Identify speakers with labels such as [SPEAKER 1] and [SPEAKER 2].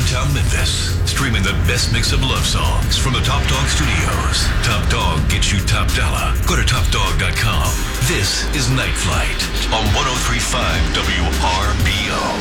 [SPEAKER 1] downtown Memphis. Streaming the best mix of love songs from the Top Dog Studios. Top Dog gets you top dollar. Go to topdog.com. This is Night Flight on 103.5 WRBO.